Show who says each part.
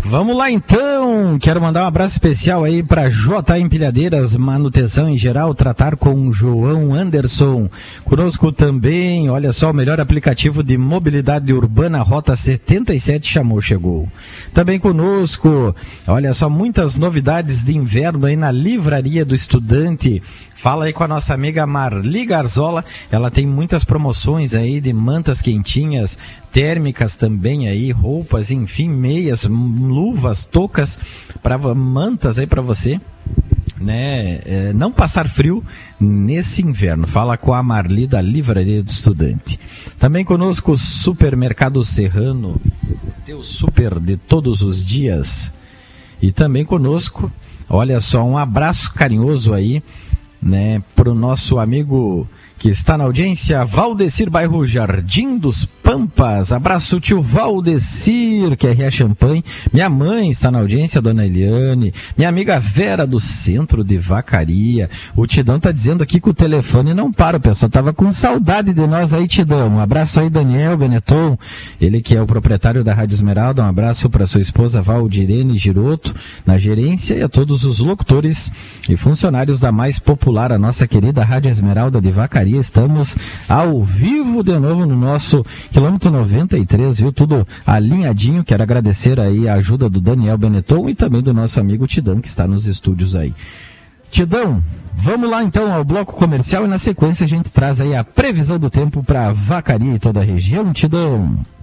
Speaker 1: Vamos lá então, quero mandar um abraço especial aí para J Empilhadeiras, manutenção em geral, tratar com João Anderson. Conosco também, olha só, o melhor aplicativo de mobilidade urbana, Rota 77, chegou. Também conosco, olha só, muitas novidades de inverno aí na Livraria do Estudante. Fala aí com a nossa amiga Marli Garzola, ela tem muitas promoções aí de mantas quentinhas, térmicas também aí, roupas, enfim, meias, luvas, toucas, mantas aí para você, né, não passar frio nesse inverno. Fala com a Marli da Livraria do Estudante. Também conosco o Supermercado Serrano, teu super de todos os dias. E também conosco, olha só, um abraço carinhoso aí, né, pro nosso amigo que está na audiência, Valdecir, bairro Jardim dos Pampas. Abraço, tio Valdecir, que é Champanhe. Minha mãe está na audiência, dona Eliane. Minha amiga Vera, do centro de Vacaria. O Tidão tá dizendo aqui que o telefone não para, o pessoal tava com saudade de nós aí, Tidão. Um abraço aí, Daniel Benetton, ele que é o proprietário da Rádio Esmeralda. Um abraço para sua esposa Valdirene Giroto, na gerência, e a todos os locutores e funcionários da mais popular, a nossa querida Rádio Esmeralda de Vacaria. Estamos ao vivo de novo no nosso quilômetro 93, viu? Tudo alinhadinho. Quero agradecer aí a ajuda do Daniel Benetton e também do nosso amigo Tidão, que está nos estúdios aí. Tidão, vamos lá então ao bloco comercial e na sequência a gente traz aí a previsão do tempo para Vacaria e toda a região, Tidão.